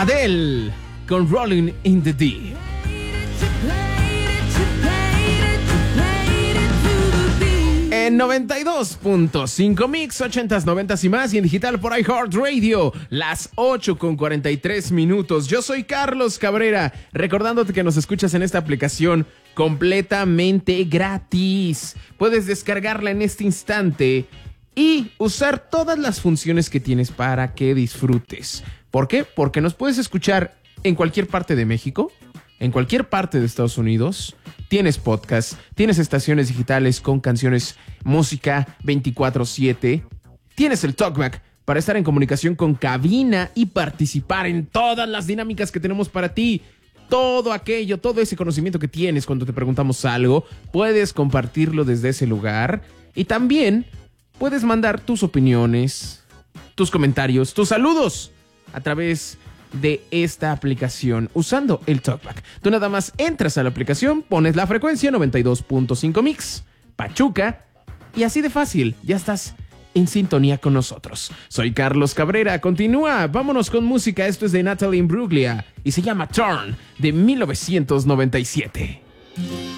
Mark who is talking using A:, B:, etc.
A: Adele con Rolling in the Deep. En 92.5 Mix, 80s, 90s y más, y en digital por iHeartRadio, las 8:43. Yo soy Carlos Cabrera, recordándote que nos escuchas en esta aplicación completamente gratis. Puedes descargarla en este instante y usar todas las funciones que tienes para que disfrutes. ¿Por qué? Porque nos puedes escuchar en cualquier parte de México, en cualquier parte de Estados Unidos. Tienes podcast, tienes estaciones digitales con canciones, música 24/7. Tienes el TalkBack para estar en comunicación con cabina y participar en todas las dinámicas que tenemos para ti. Todo aquello, todo ese conocimiento que tienes cuando te preguntamos algo, puedes compartirlo desde ese lugar. Y también puedes mandar tus opiniones, tus comentarios, tus saludos a través de esta aplicación usando el TalkBack. Tú nada más entras a la aplicación, pones la frecuencia 92.5 Mix, Pachuca, y así de fácil, ya estás en sintonía con nosotros. Soy Carlos Cabrera, continúa, vámonos con música. Esto es de Natalie Imbruglia y se llama Turn, de 1997.